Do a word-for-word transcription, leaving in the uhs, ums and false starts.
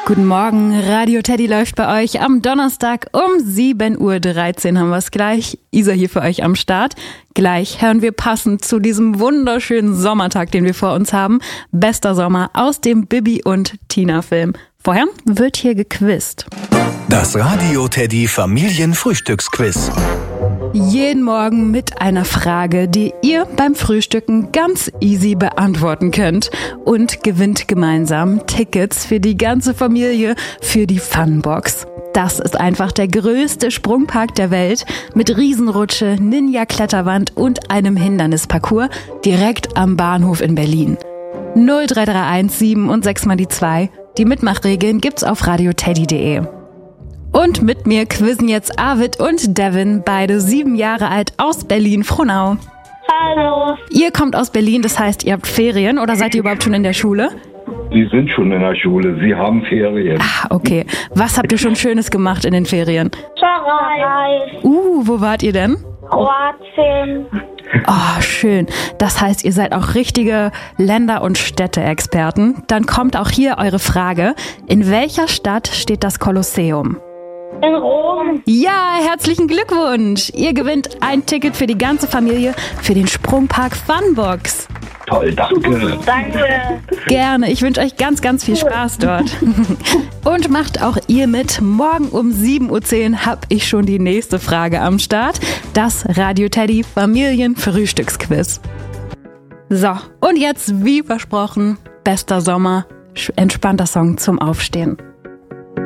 Guten Morgen, Radio Teddy läuft bei euch am Donnerstag um sieben Uhr dreizehn haben wir es gleich. Isa hier für euch am Start. Gleich hören wir passend zu diesem wunderschönen Sommertag, den wir vor uns haben, Bester Sommer aus dem Bibi und Tina Film. Vorher wird hier gequizt. Das Radio Teddy Familienfrühstücksquiz. Jeden Morgen mit einer Frage, die ihr beim Frühstücken ganz easy beantworten könnt und gewinnt gemeinsam Tickets für die ganze Familie für die Funbox. Das ist einfach der größte Sprungpark der Welt mit Riesenrutsche, Ninja-Kletterwand und einem Hindernisparcours direkt am Bahnhof in Berlin. null drei drei eins sieben und sechs mal die zwei. Die Mitmachregeln gibt's auf radioteddy punkt de. Und mit mir quizzen jetzt Arvid und Devin, beide sieben Jahre alt aus Berlin-Frohnau. Hallo. Ihr kommt aus Berlin, das heißt, ihr habt Ferien oder seid ihr überhaupt schon in der Schule? Sie sind schon in der Schule, Sie haben Ferien. Ah, okay. Was habt ihr schon Schönes gemacht in den Ferien? Verreist. Uh, wo wart ihr denn? Kroatien. Oh, schön. Das heißt, ihr seid auch richtige Länder- und Städte-Experten. Dann kommt auch hier eure Frage. In welcher Stadt steht das Kolosseum? In Rom. Ja, herzlichen Glückwunsch! Ihr gewinnt ein Ticket für die ganze Familie für den Sprungpark Funbox. Toll, danke. Danke. Gerne, ich wünsche euch ganz, ganz viel Spaß dort. Und macht auch ihr mit. Morgen um sieben Uhr zehn habe ich schon die nächste Frage am Start. Das Radio Teddy Familienfrühstücksquiz. So, und jetzt, wie versprochen, bester Sommer, entspannter Song zum Aufstehen.